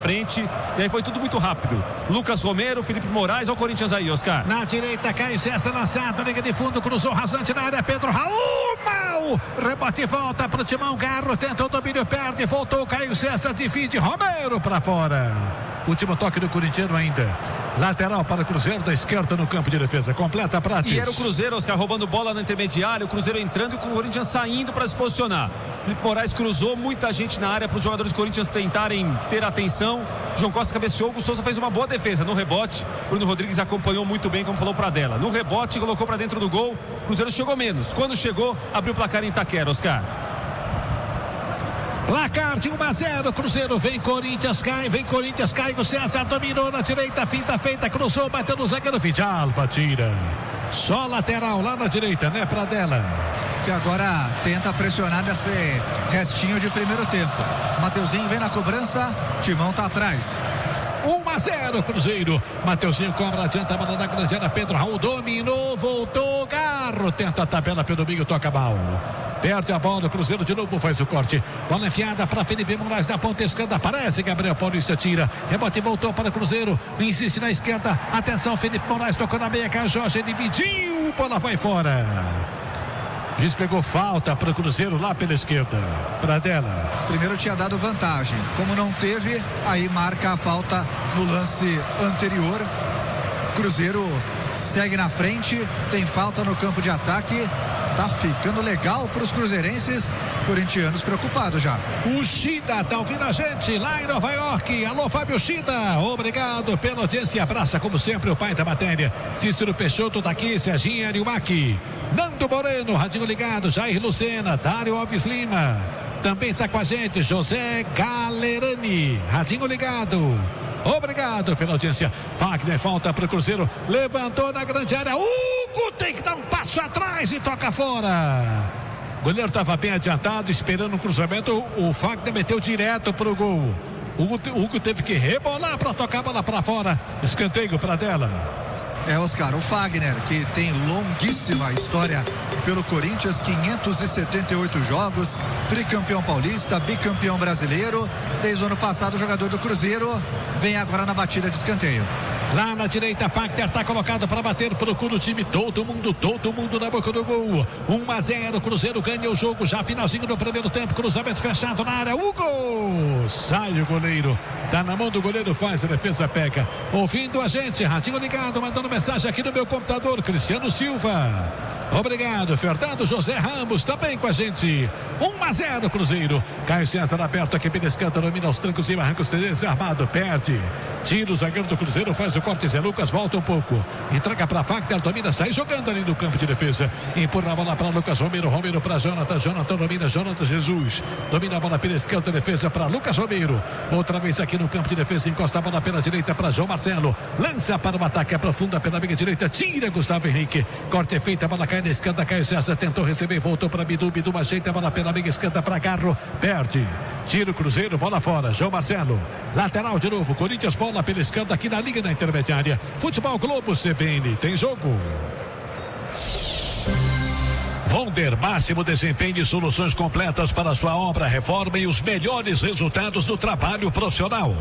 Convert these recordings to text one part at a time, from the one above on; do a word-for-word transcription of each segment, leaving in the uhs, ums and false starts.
frente, e aí foi tudo muito rápido. Lucas Romero, Felipe Moraes, ao Corinthians aí, Oscar. Na direita, Caio César lançado, liga de fundo, cruzou rasante na área, Pedro Raul, mal, rebote e volta pro Timão, Garro, tentou o domínio, perde, voltou, Caio César, divide, Romero pra fora. Último toque do corintiano ainda. Lateral para o Cruzeiro, da esquerda no campo de defesa. Completa a Prates. E era o Cruzeiro, Oscar, roubando bola na intermediária. O Cruzeiro entrando e o Corinthians saindo para se posicionar. Felipe Moraes cruzou, muita gente na área para os jogadores do Corinthians tentarem ter atenção. João Costa cabeceou, o Souza fez uma boa defesa. No rebote, Bruno Rodrigues acompanhou muito bem, como falou para dela. No rebote, colocou para dentro do gol. O Cruzeiro chegou menos. Quando chegou, abriu o placar em Itaquera, Oscar. Placar de um a zero, Cruzeiro, vem Corinthians, cai, vem Corinthians, cai, o César dominou na direita, finta feita, cruzou, bateu no zagueiro, Vidalba tira. Só lateral lá na direita, né, Pradella? Que agora tenta pressionar nesse restinho de primeiro tempo. Mateuzinho vem na cobrança, Timão tá atrás. um a zero, Cruzeiro. Mateuzinho cobra, adianta a bola da grande área, Pedro Raul dominou, voltou, Garro, tenta a tabela pelo meio, toca mal. Perde a bola, o Cruzeiro de novo faz o corte. Bola enfiada para Felipe Moraes na ponta esquerda. Aparece Gabriel Paulista, tira. Rebote voltou para o Cruzeiro. Insiste na esquerda. Atenção, Felipe Moraes tocou na meia. Caio Jorge dividiu. Bola vai fora. Diz pegou falta para o Cruzeiro lá pela esquerda. Pradella. Primeiro tinha dado vantagem. Como não teve, aí marca a falta no lance anterior. Cruzeiro segue na frente. Tem falta no campo de ataque. Tá ficando legal para os cruzeirenses, corintianos preocupados já. O Shida tá ouvindo a gente lá em Nova York. Alô, Fábio Shida, obrigado pela audiência e abraça como sempre o pai da matéria. Cícero Peixoto daqui, Serginho Ariumac, Nando Moreno, radinho ligado, Jair Lucena, Dário Alves Lima. Também tá com a gente José Galerani, radinho ligado. Obrigado pela audiência. Wagner, falta para o Cruzeiro. Levantou na grande área. Hugo tem que dar um passo atrás e toca fora. O goleiro estava bem adiantado, esperando o cruzamento. O Wagner meteu direto para o gol. O Hugo teve que rebolar para tocar a bola para fora. Escanteio para dela. É, Oscar, o Wagner, que tem longuíssima história pelo Corinthians, quinhentos e setenta e oito jogos, tricampeão paulista, bicampeão brasileiro, desde o ano passado jogador do Cruzeiro, vem agora na batida de escanteio. Lá na direita, Wagner está colocado para bater, procura o time, todo mundo, todo mundo na boca do gol. um a zero, Cruzeiro ganha o jogo, já finalzinho do primeiro tempo, cruzamento fechado na área, Hugo! Sai o goleiro, tá na mão do goleiro, faz a defesa, pega. Ouvindo a gente, radinho ligado, mandando mensagem aqui no meu computador, Cristiano Silva. Obrigado, Fernando José Ramos também com a gente. um a zero, Cruzeiro. Caio César aperta aqui pela esquerda, domina os trancos e barrancos, desarmado, perde. Tira o zagueiro do Cruzeiro, faz o corte, Zé Lucas volta um pouco. Entrega para Wagner, domina, sai jogando ali no campo de defesa. Empurra a bola para Lucas Romero, Romero para Jonathan, Jonathan domina, Jonathan Jesus. Domina a bola pela esquerda, defesa para Lucas Romero. Outra vez aqui no campo de defesa, encosta a bola pela direita para João Marcelo. Lança para o ataque, aprofunda pela meia direita, tira Gustavo Henrique. Corte feita, a bola cai na esquerda, Caio César tentou receber, voltou para Bidu, Bidu ajeita a bola pela meia esquerda para Garro, perde, tira o Cruzeiro, bola fora, João Marcelo, lateral de novo, Corinthians, bola pela esquerda aqui na Liga da Intermediária, Futebol Globo, C B N, tem jogo. Vonder, máximo desempenho e soluções completas para a sua obra, reforma e os melhores resultados do trabalho profissional.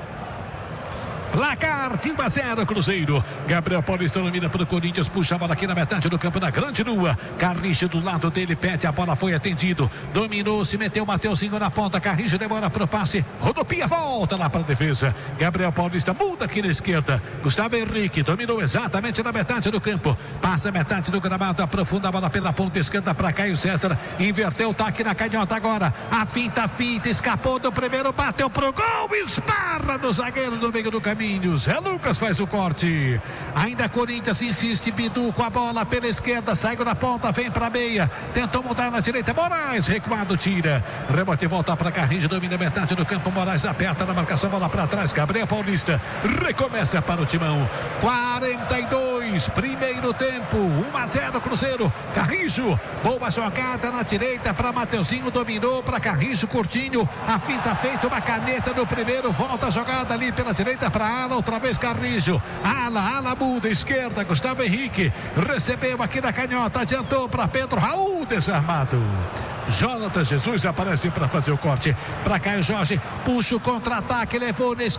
Placar de um a zero, Cruzeiro. Gabriel Paulista domina para o Corinthians, puxa a bola aqui na metade do campo, na grande lua. Carrijo do lado dele, pede, a bola foi atendido. Dominou, se meteu o Mateuzinho na ponta. Carrijo demora para o passe. Rodopia, volta lá para a defesa. Gabriel Paulista muda aqui na esquerda. Gustavo Henrique dominou exatamente na metade do campo. Passa a metade do gramado, aprofunda a bola pela ponta esquerda para Caio César. Inverteu o taque na canhota agora. A finta, a finta, escapou do primeiro, bateu pro gol, esparra no zagueiro do meio do caminho. Zé Lucas faz o corte. Ainda Corinthians insiste, Bidu com a bola pela esquerda, sai da ponta, vem para meia, tentou mudar na direita, Moraes recuado, tira, rebote e volta para Carrijo, domina metade do campo, Moraes aperta na marcação, bola para trás, Gabriel Paulista recomeça para o Timão. Quarenta e dois, primeiro tempo, um a zero, Cruzeiro. Carrijo, boa jogada na direita para Mateuzinho, dominou para Carrijo, curtinho, a finta feita, uma caneta no primeiro, volta a jogada ali pela direita para ala, outra vez Carrijo, ala, ala muda, esquerda, Gustavo Henrique, recebeu aqui na canhota, adiantou para Pedro Raul, desarmado. Jonathan Jesus aparece para fazer o corte, para Caio Jorge, puxa o contra-ataque, levou nesse